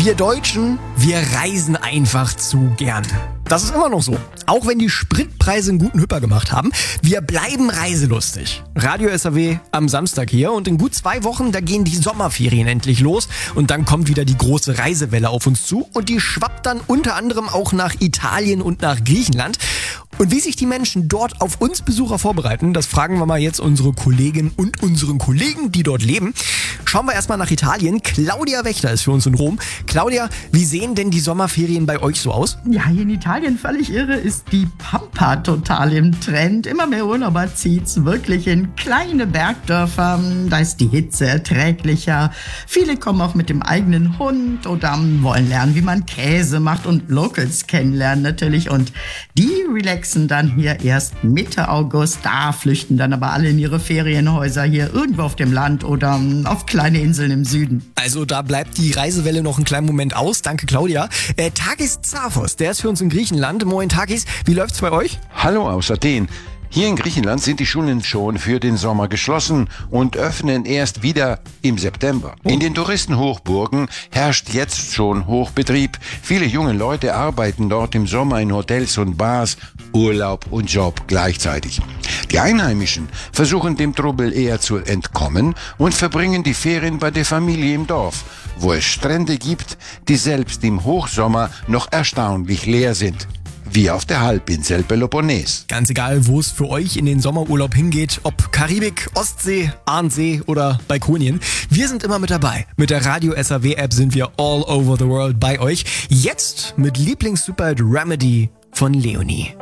Wir Deutschen, wir reisen einfach zu gern. Das ist immer noch so. Auch wenn die Spritpreise einen guten Hüpper gemacht haben, wir bleiben reiselustig. Radio SAW am Samstag hier und in gut 2 Wochen, da gehen die Sommerferien endlich los und dann kommt wieder die große Reisewelle auf uns zu und die schwappt dann unter anderem auch nach Italien und nach Griechenland. Und wie sich die Menschen dort auf uns Besucher vorbereiten, das fragen wir mal jetzt unsere Kolleginnen und unseren Kollegen, die dort leben. Schauen wir erstmal nach Italien. Claudia Wächter ist für uns in Rom. Claudia, wie sehen denn die Sommerferien bei euch so aus? Ja, hier in Italien, völlig irre, ist die Pampa total im Trend. Immer mehr Urlauber zieht's wirklich in kleine Bergdörfer. Da ist die Hitze erträglicher. Viele kommen auch mit dem eigenen Hund oder wollen lernen, wie man Käse macht und Locals kennenlernen natürlich. Und die relaxen dann hier erst Mitte August. Da flüchten dann aber alle in ihre Ferienhäuser hier irgendwo auf dem Land oder auf kleine Inseln im Süden. Also da bleibt die Reisewelle noch einen kleinen Moment aus. Danke, Claudia. Takis Zaphos, der ist für uns in Griechenland. Moin Takis, wie läuft's bei euch? Hallo aus Athen. Hier in Griechenland sind die Schulen schon für den Sommer geschlossen und öffnen erst wieder im September. In den Touristenhochburgen herrscht jetzt schon Hochbetrieb. Viele junge Leute arbeiten dort im Sommer in Hotels und Bars, Urlaub und Job gleichzeitig. Die Einheimischen versuchen dem Trubel eher zu entkommen und verbringen die Ferien bei der Familie im Dorf, wo es Strände gibt, die selbst im Hochsommer noch erstaunlich leer sind. Wie auf der Halbinsel Peloponnes. Ganz egal, wo es für euch in den Sommerurlaub hingeht, ob Karibik, Ostsee, Ahrensee oder Balkonien. Wir sind immer mit dabei. Mit der Radio SAW App sind wir all over the world bei euch. Jetzt mit Lieblings-Superheld Remedy von Leonie.